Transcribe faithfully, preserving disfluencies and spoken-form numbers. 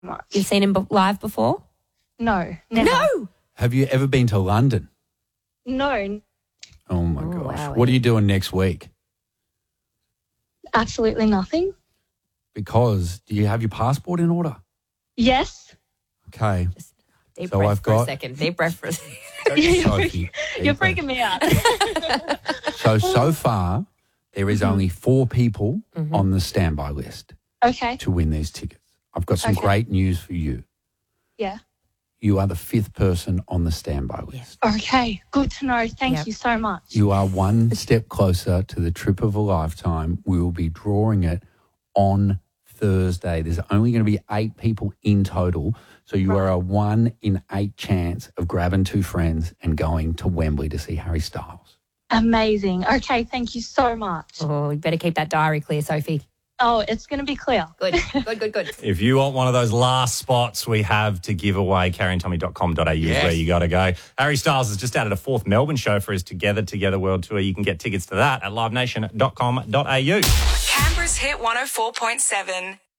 much. You've seen him b- live before? No, never. No. Have you ever been to London? No, Oh, my Oh, gosh. wow, What are yeah. you doing next week? absolutely nothing. Because do you have your passport in order? Yes. Okay. Deep So breath I've for a got- second. Deep breath for a second. Sophie, You're deep breath. freaking me out. So, so far, there is only four people on the standby list Okay. to win these tickets. I've got some Okay. great news for you. Yeah. You are the fifth person on the standby list. Okay. Good to know. Thank Yep. you so much. You are one step closer to the trip of a lifetime. We will be drawing it on Thursday. There's only going to be eight people in total. So you are a one in eight chance of grabbing two friends and going to Wembley to see Harry Styles. Amazing. Okay. Thank you so much. Oh, you better keep that diary clear, Sophie. Oh, it's going to be clear. Good, good, good, good. If you want one of those last spots we have to give away, carrie and tommy dot com dot a u is Yes. where you got to go. Harry Styles has just added a fourth Melbourne show for his Together Together World Tour. You can get tickets to that at live nation dot com dot a u. Canberra's Hit one oh four point seven.